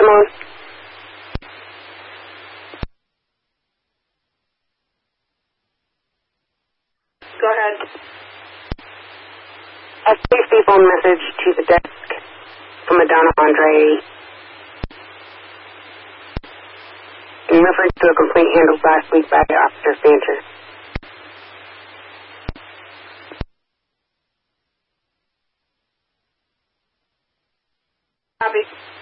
Simone. Go ahead. A safety phone message to the desk from Madonna Andre in reference to a complaint handled last week by Officer Sanchez. Copy.